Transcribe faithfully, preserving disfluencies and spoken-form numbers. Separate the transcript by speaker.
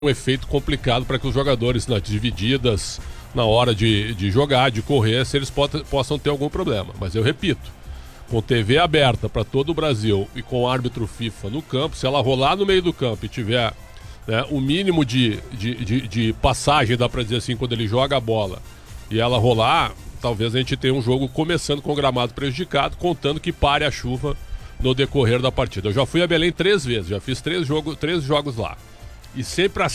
Speaker 1: um efeito complicado para que os jogadores nas divididas, na hora de, de jogar, de correr, se eles pot- possam ter algum problema. Mas eu repito, com T V aberta para todo o Brasil e com árbitro FIFA no campo, se ela rolar no meio do campo e tiver, né, o mínimo de, de, de, de passagem, dá para dizer assim, quando ele joga a bola, e ela rolar, talvez a gente tenha um jogo começando com o gramado prejudicado, contando que pare a chuva no decorrer da partida. Eu já fui a Belém três vezes, já fiz três, jogo, três jogos lá. E sempre